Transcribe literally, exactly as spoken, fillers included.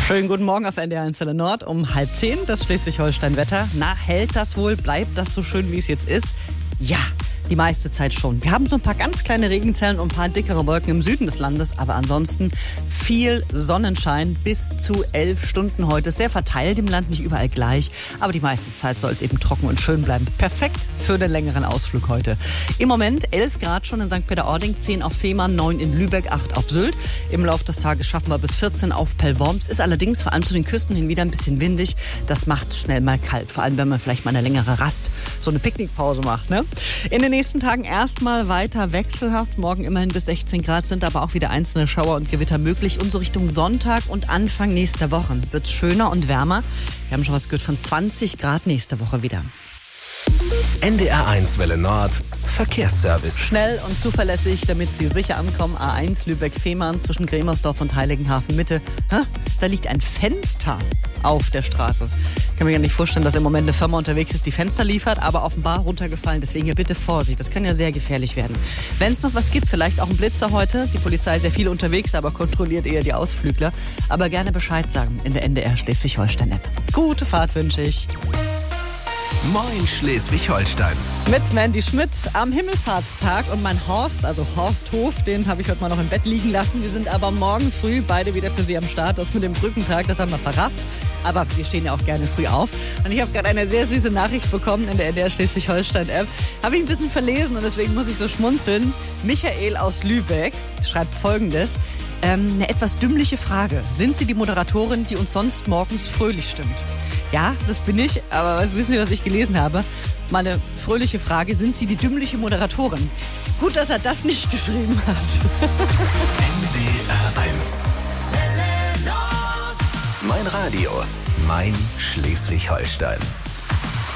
Schönen guten Morgen auf N D R eins Welle Nord um halb zehn, das Schleswig-Holstein-Wetter. Na, hält das wohl? Bleibt das so schön, wie es jetzt ist? Ja, die meiste Zeit schon. Wir haben so ein paar ganz kleine Regenzellen und ein paar dickere Wolken im Süden des Landes, aber ansonsten viel Sonnenschein bis zu elf Stunden heute. Sehr verteilt im Land, nicht überall gleich, aber die meiste Zeit soll es eben trocken und schön bleiben. Perfekt für den längeren Ausflug heute. Im Moment elf Grad schon in Sankt Peter-Ording, zehn auf Fehmarn, neun in Lübeck, acht auf Sylt. Im Laufe des Tages schaffen wir bis vierzehn auf Pellworms. Ist allerdings vor allem zu den Küsten hin wieder ein bisschen windig. Das macht schnell mal kalt, vor allem wenn man vielleicht mal eine längere Rast, so eine Picknickpause macht. Ne? In den nächsten Tagen erstmal weiter wechselhaft. Morgen immerhin bis sechzehn Grad, sind aber auch wieder einzelne Schauer und Gewitter möglich. Und so Richtung Sonntag und Anfang nächster Woche wird es schöner und wärmer. Wir haben schon was gehört von zwanzig Grad nächste Woche wieder. N D R eins Welle Nord Verkehrsservice. Schnell und zuverlässig, damit Sie sicher ankommen. A eins Lübeck-Fehmarn zwischen Gremersdorf und Heiligenhafen Mitte. Hä? Da liegt ein Fenster auf der Straße. Ich kann mir gar nicht vorstellen, dass im Moment eine Firma unterwegs ist, die Fenster liefert, aber offenbar runtergefallen. Deswegen hier bitte Vorsicht. Das kann ja sehr gefährlich werden. Wenn es noch was gibt, vielleicht auch ein Blitzer heute. Die Polizei ist sehr viel unterwegs, aber kontrolliert eher die Ausflügler. Aber gerne Bescheid sagen in der N D R Schleswig-Holstein-App. Gute Fahrt wünsche ich. Moin Schleswig-Holstein. Mit Mandy Schmidt am Himmelfahrtstag und mein Horst, also Horst Hof, den habe ich heute mal noch im Bett liegen lassen. Wir sind aber morgen früh beide wieder für Sie am Start. Das mit dem Brückentag, das haben wir verrafft. Aber wir stehen ja auch gerne früh auf. Und ich habe gerade eine sehr süße Nachricht bekommen in der N D R Schleswig-Holstein-App. Habe ich ein bisschen verlesen und deswegen muss ich so schmunzeln. Michael aus Lübeck schreibt Folgendes. Ähm, eine etwas dümmliche Frage. Sind Sie die Moderatorin, die uns sonst morgens fröhlich stimmt? Ja, das bin ich, aber wissen Sie, was ich gelesen habe? Meine fröhliche Frage, sind Sie die dümmliche Moderatorin? Gut, dass er das nicht geschrieben hat. N D R eins. Mein Radio, mein Schleswig-Holstein.